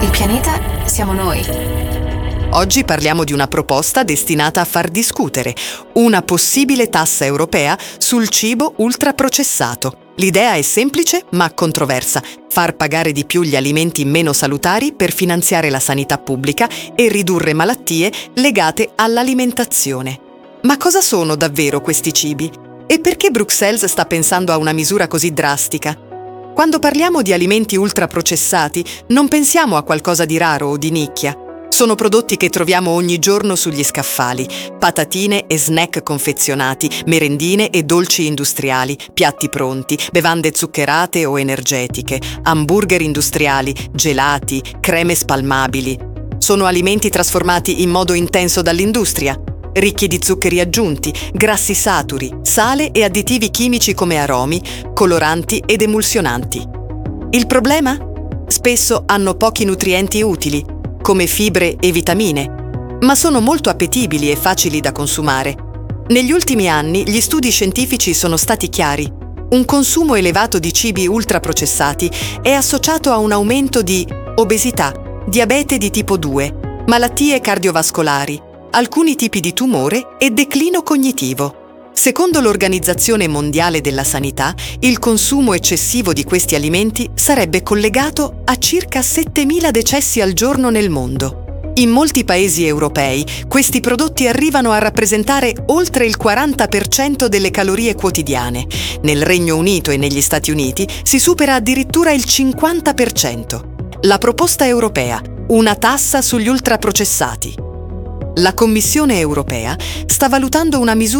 Il pianeta siamo noi. Oggi parliamo di una proposta destinata a far discutere, una possibile tassa europea sul cibo ultraprocessato. L'idea è semplice ma controversa: far pagare di più gli alimenti meno salutari per finanziare la sanità pubblica e ridurre malattie legate all'alimentazione. Ma cosa sono davvero questi cibi? E perché Bruxelles sta pensando a una misura così drastica? Quando parliamo di alimenti ultraprocessati, non pensiamo a qualcosa di raro o di nicchia. Sono prodotti che troviamo ogni giorno sugli scaffali: patatine e snack confezionati, merendine e dolci industriali, piatti pronti, bevande zuccherate o energetiche, hamburger industriali, gelati, creme spalmabili. Sono alimenti trasformati in modo intenso dall'industria, ricchi di zuccheri aggiunti, grassi saturi, sale e additivi chimici come aromi, coloranti ed emulsionanti. Il problema? Spesso hanno pochi nutrienti utili, come fibre e vitamine, ma sono molto appetibili e facili da consumare. Negli ultimi anni gli studi scientifici sono stati chiari: un consumo elevato di cibi ultraprocessati è associato a un aumento di obesità, diabete di tipo 2, malattie cardiovascolari, alcuni tipi di tumore e declino cognitivo. Secondo l'Organizzazione Mondiale della Sanità, il consumo eccessivo di questi alimenti sarebbe collegato a circa 7.000 decessi al giorno nel mondo. In molti paesi europei, questi prodotti arrivano a rappresentare oltre il 40% delle calorie quotidiane. Nel Regno Unito e negli Stati Uniti si supera addirittura il 50%. La proposta europea: una tassa sugli ultraprocessati. La Commissione europea sta valutando una misura